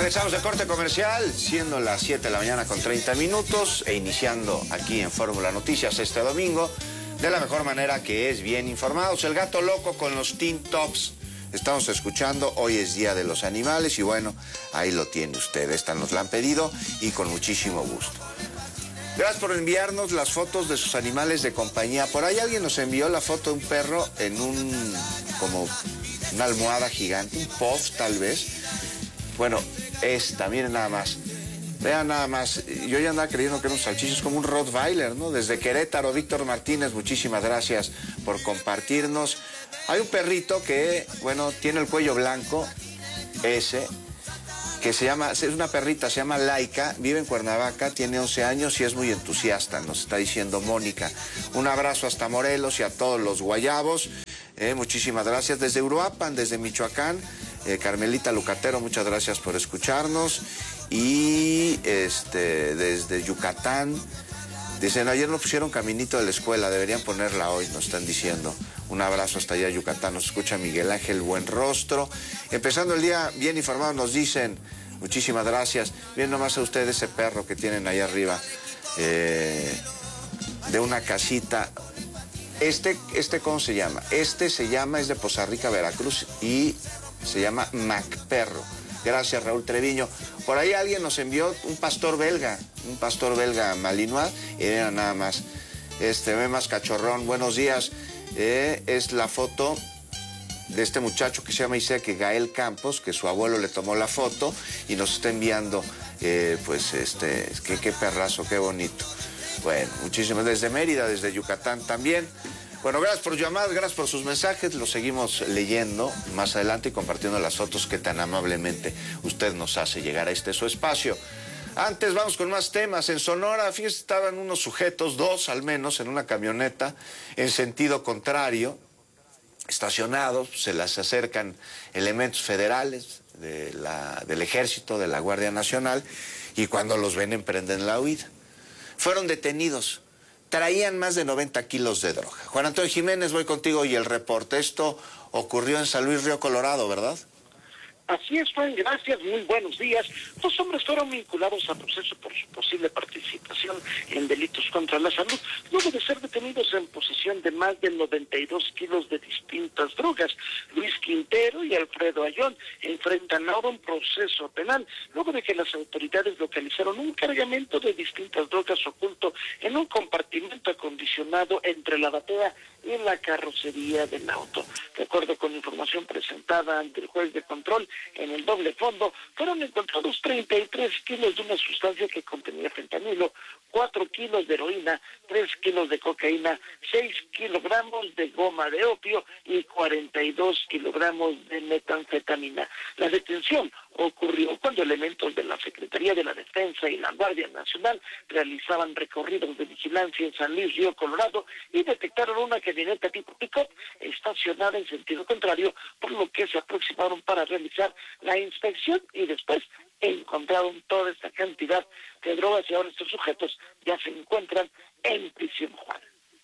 Regresamos de corte comercial, siendo las 7 de la mañana con 30 minutos e iniciando aquí en Fórmula Noticias este domingo, de la mejor manera, que es bien informados. El gato loco con los Teen Tops. Estamos escuchando, hoy es Día de los Animales y bueno, ahí lo tiene usted. Esta nos la han pedido y con muchísimo gusto. Gracias por enviarnos las fotos de sus animales de compañía. Por ahí alguien nos envió la foto de un perro en como una almohada gigante, un puff tal vez. Bueno, miren nada más. Vean nada más, yo ya andaba creyendo que era un salchicho, es como un Rottweiler, ¿no? Desde Querétaro, Víctor Martínez, muchísimas gracias por compartirnos. Hay un perrito que, bueno, tiene el cuello blanco, que se llama, es una perrita, se llama Laika, vive en Cuernavaca, tiene 11 años y es muy entusiasta, nos está diciendo Mónica. Un abrazo hasta Morelos y a todos los guayabos, muchísimas gracias. Desde Uruapan, desde Michoacán, Carmelita Lucatero, muchas gracias por escucharnos. Y desde Yucatán, dicen, ayer nos pusieron Caminito de la Escuela, deberían ponerla hoy, nos están diciendo. Un abrazo hasta allá, Yucatán, nos escucha Miguel Ángel Buenrostro. Empezando el día bien informado, nos dicen, muchísimas gracias. Miren nomás a ustedes ese perro que tienen ahí arriba, de una casita. ¿Cómo se llama? Es de Poza Rica, Veracruz, y se llama Mac Perro. Gracias, Raúl Treviño. Por ahí alguien nos envió un pastor belga malinois, y vean nada más, ve más cachorrón. Buenos días. Es la foto de este muchacho que se llama Isaac Gael Campos, que su abuelo le tomó la foto y nos está enviando, qué perrazo, qué bonito. Bueno, muchísimas, desde Mérida, desde Yucatán también. Bueno, gracias por llamadas, gracias por sus mensajes, los seguimos leyendo más adelante y compartiendo las fotos que tan amablemente usted nos hace llegar a su espacio. Antes vamos con más temas. En Sonora, fíjese, estaban unos sujetos, dos al menos, en una camioneta en sentido contrario, estacionados, se les acercan elementos federales del Ejército, de la Guardia Nacional, y cuando los ven emprenden la huida. Fueron detenidos. Traían más de 90 kilos de droga. Juan Antonio Jiménez, voy contigo y el reporte. Esto ocurrió en San Luis Río Colorado, ¿verdad? Así es, Juan, gracias, muy buenos días. Dos hombres fueron vinculados a proceso por su posible participación en delitos contra la salud, luego de ser detenidos en posesión de más de 92 kilos de distintas drogas. Luis Quintero y Alfredo Ayón enfrentan ahora un proceso penal, luego de que las autoridades localizaron un cargamento de distintas drogas oculto en un compartimento acondicionado entre la batea y la carrocería del auto. De acuerdo con información presentada ante el juez de control, en el doble fondo fueron encontrados 33 kilos de una sustancia que contenía fentanilo, 4 kilos de heroína, 3 kilos de cocaína, 6 kilogramos de goma de opio y 42 kilogramos de metanfetamina. La detención ocurrió cuando elementos de la Secretaría de la Defensa y la Guardia Nacional realizaban recorridos de vigilancia en San Luis Río Colorado y detectaron una camioneta tipo pick-up estacionada en sentido contrario, por lo que se aproximaron para realizar la inspección y después encontraron toda esta cantidad de drogas y ahora estos sujetos ya se encuentran en prisión, Juan.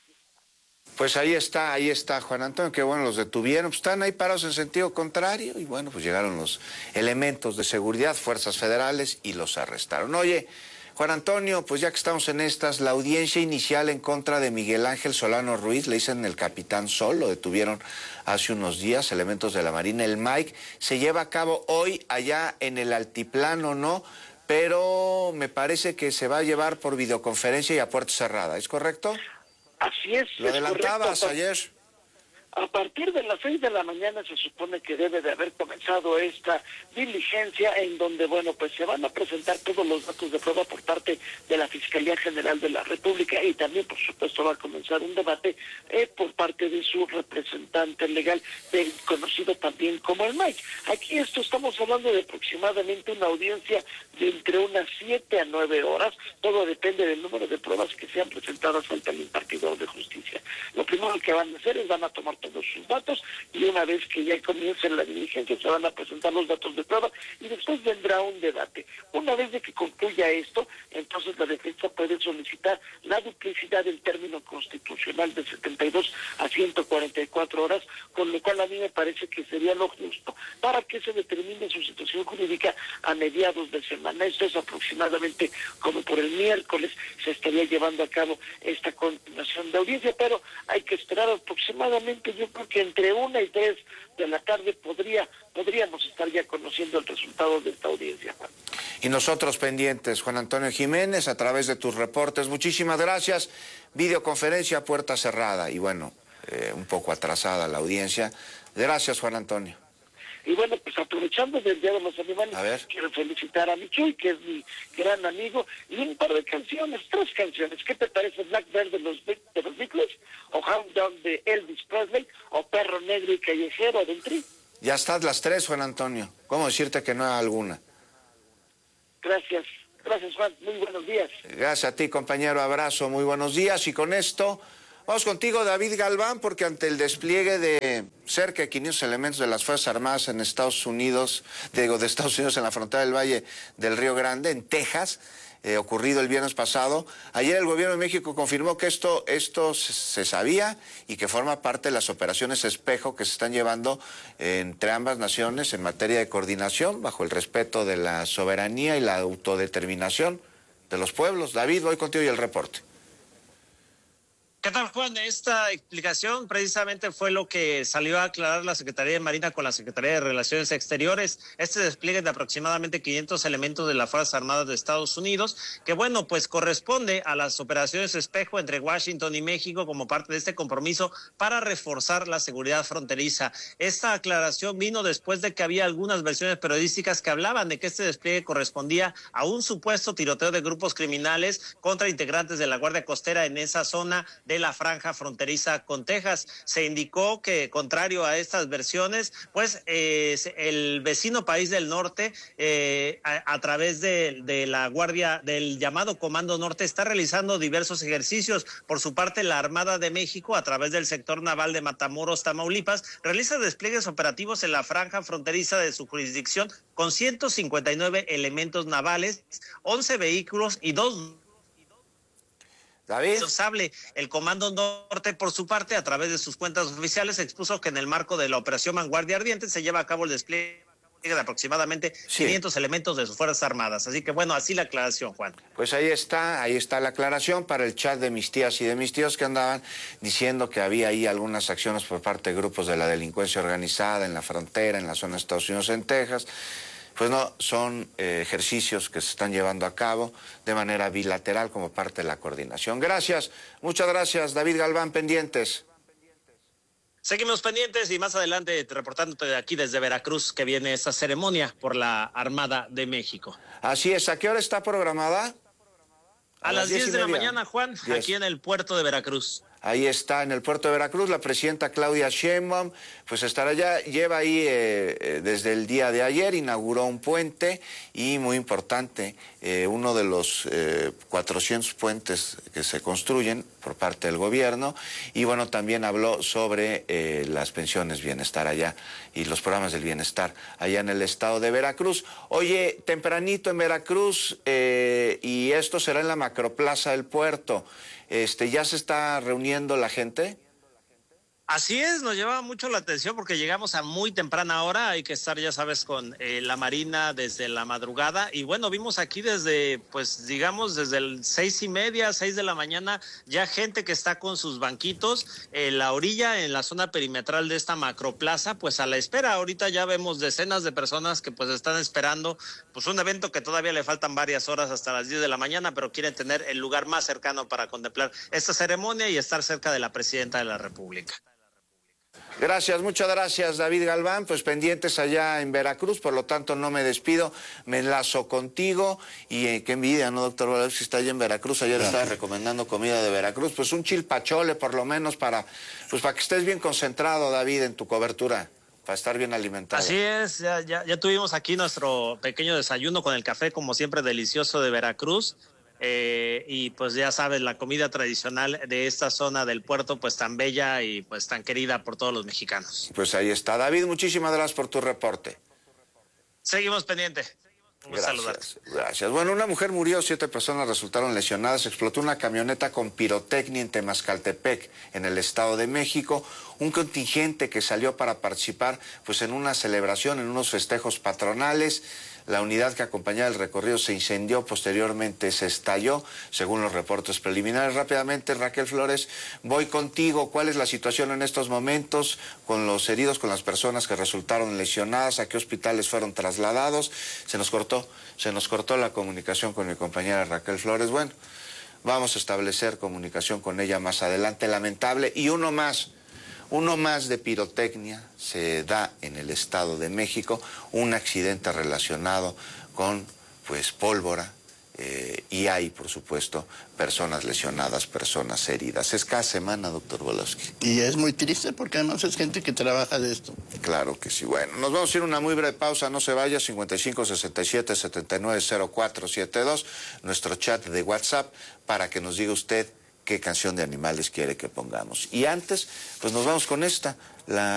Pues ahí está, Juan Antonio, que bueno, los detuvieron, pues están ahí parados en sentido contrario y bueno, pues llegaron los elementos de seguridad, fuerzas federales y los arrestaron. Oye, Juan Antonio, pues ya que estamos en estas, la audiencia inicial en contra de Miguel Ángel Solano Ruiz, le dicen el Capitán Sol, lo detuvieron hace unos días, elementos de la Marina, el Mike, se lleva a cabo hoy allá en el altiplano, ¿no? Pero me parece que se va a llevar por videoconferencia y a puerta cerrada, ¿es correcto? Así es. Lo adelantabas ayer. A partir de las 6 de la mañana se supone que debe de haber comenzado esta diligencia en donde, bueno, pues se van a presentar todos los datos de prueba por parte de la Fiscalía General de la República y también, por supuesto, va a comenzar un debate por parte de su representante legal, conocido también como el Mike. Aquí estamos hablando de aproximadamente una audiencia de entre unas 7 a 9 horas, todo depende del número de pruebas que sean presentadas ante el impartidor de justicia. Lo primero que van a hacer es van a tomar todos sus datos y una vez que ya comiencen la diligencia se van a presentar los datos de prueba y después vendrá un debate. Una vez de que concluya esto, entonces la defensa puede solicitar la duplicidad del término constitucional de 72 a 144 horas con lo cual a mí me parece que sería lo justo para que se determine su situación jurídica a mediados de semana. Esto es aproximadamente como por el miércoles se estaría llevando a cabo esta continuación de audiencia, pero hay que esperar aproximadamente, yo creo que entre 1 y 3 de la tarde podríamos estar ya conociendo el resultado de esta audiencia, Juan. Y nosotros pendientes, Juan Antonio Jiménez, a través de tus reportes. Muchísimas gracias. Videoconferencia puerta cerrada y bueno, un poco atrasada la audiencia. Gracias, Juan Antonio. Y bueno, pues aprovechando del Día de los Animales, quiero felicitar a Michuy, que es mi gran amigo, y un par de canciones, 3 canciones. ¿Qué te parece? Blackbird de los Beatles, o Hound Dog de Elvis Presley, o Perro Negro y Callejero del Tri. Ya estás las 3, Juan Antonio. ¿Cómo decirte que no hay alguna? Gracias, Juan, muy buenos días. Gracias a ti, compañero, abrazo, muy buenos días. Y con esto, vamos contigo, David Galván, porque ante el despliegue de cerca de 500 elementos de las Fuerzas Armadas en Estados Unidos, de Estados Unidos en la frontera del Valle del Río Grande, en Texas, ocurrido el viernes pasado, ayer el gobierno de México confirmó que esto se sabía y que forma parte de las operaciones espejo que se están llevando entre ambas naciones en materia de coordinación, bajo el respeto de la soberanía y la autodeterminación de los pueblos. David, voy contigo y el reporte. ¿Qué tal, Juan? Esta explicación precisamente fue lo que salió a aclarar la Secretaría de Marina con la Secretaría de Relaciones Exteriores. Este despliegue de aproximadamente 500 elementos de las Fuerzas Armadas de Estados Unidos, que bueno, pues corresponde a las operaciones espejo entre Washington y México como parte de este compromiso para reforzar la seguridad fronteriza. Esta aclaración vino después de que había algunas versiones periodísticas que hablaban de que este despliegue correspondía a un supuesto tiroteo de grupos criminales contra integrantes de la Guardia Costera en esa zona de la franja fronteriza con Texas. Se indicó que, contrario a estas versiones, pues el vecino país del norte, a través de la Guardia, del llamado Comando Norte, está realizando diversos ejercicios. Por su parte, la Armada de México, a través del sector naval de Matamoros, Tamaulipas, realiza despliegues operativos en la franja fronteriza de su jurisdicción con 159 elementos navales, 11 vehículos y 2... David. Sable. El Comando Norte, por su parte, a través de sus cuentas oficiales, expuso que en el marco de la Operación Vanguardia Ardiente se lleva a cabo el despliegue de aproximadamente 500 elementos de sus Fuerzas Armadas. Así que bueno, así la aclaración, Juan. Pues ahí está la aclaración para el chat de mis tías y de mis tíos que andaban diciendo que había ahí algunas acciones por parte de grupos de la delincuencia organizada en la frontera, en la zona de Estados Unidos, en Texas. Pues no, son ejercicios que se están llevando a cabo de manera bilateral como parte de la coordinación. Gracias, muchas gracias, David Galván, pendientes. Seguimos pendientes y más adelante reportándote de aquí desde Veracruz que viene esta ceremonia por la Armada de México. Así es, ¿a qué hora está programada? A las 10 de la mañana, Juan, 10. Aquí en el puerto de Veracruz. Ahí está, en el puerto de Veracruz, la presidenta Claudia Sheinbaum, pues estará allá, lleva ahí desde el día de ayer, inauguró un puente y muy importante, uno de los 400 puentes que se construyen por parte del gobierno, y bueno, también habló sobre las pensiones bienestar allá y los programas del bienestar allá en el estado de Veracruz. Oye, tempranito en Veracruz, y esto será en la macroplaza del puerto. ¿Ya se está reuniendo la gente? Así es, nos llevaba mucho la atención porque llegamos a muy temprana hora, hay que estar, ya sabes, con la Marina desde la madrugada y bueno, vimos aquí desde, pues digamos, desde el 6:30, 6 de la mañana, ya gente que está con sus banquitos en la orilla, en la zona perimetral de esta macroplaza, pues a la espera. Ahorita ya vemos decenas de personas que pues están esperando, pues un evento que todavía le faltan varias horas hasta las 10 de la mañana, pero quieren tener el lugar más cercano para contemplar esta ceremonia y estar cerca de la Presidenta de la República. Gracias, muchas gracias, David Galván. Pues pendientes allá en Veracruz, por lo tanto no me despido, me enlazo contigo. Y qué envidia, ¿no, doctor Valdés? Si está allá en Veracruz, ayer estaba recomendando comida de Veracruz, pues un chilpachole por lo menos para que estés bien concentrado, David, en tu cobertura, para estar bien alimentado. Así es, ya tuvimos aquí nuestro pequeño desayuno con el café, como siempre, delicioso de Veracruz. Y pues ya sabes, la comida tradicional de esta zona del puerto, pues tan bella y pues tan querida por todos los mexicanos. Pues ahí está, David, muchísimas gracias por tu reporte. Seguimos pendiente. Gracias, gracias. Bueno, una mujer murió, 7 personas resultaron lesionadas. Explotó una camioneta con pirotecnia en Temascaltepec, en el Estado de México. Un contingente que salió para participar pues, en una celebración, en unos festejos patronales. La unidad que acompañaba el recorrido se incendió, posteriormente se estalló, según los reportes preliminares. Rápidamente, Raquel Flores, voy contigo. ¿Cuál es la situación en estos momentos con los heridos, con las personas que resultaron lesionadas? ¿A qué hospitales fueron trasladados? Se nos cortó la comunicación con mi compañera Raquel Flores. Bueno, vamos a establecer comunicación con ella más adelante. Lamentable. Y uno más de pirotecnia se da en el Estado de México, un accidente relacionado con pues pólvora y hay, por supuesto, personas lesionadas, personas heridas. Es cada semana, doctor Volosky. Y es muy triste porque además es gente que trabaja de esto. Claro que sí. Bueno, nos vamos a ir a una muy breve pausa, no se vaya, 5567-790472, nuestro chat de WhatsApp, para que nos diga usted qué canción de Animales quiere que pongamos. Y antes, pues nos vamos con esta,